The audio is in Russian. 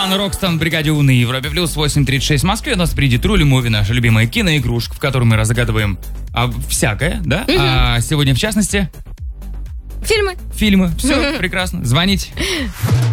Рано Рокстон в бригаде У на Европе Плюс, 8:36 в Москве. У нас впереди Трули Муви, наша любимая киноигрушка, в которой мы разгадываем всякое, да? А сегодня, в частности... Фильмы. Фильмы. Все, прекрасно. Звоните.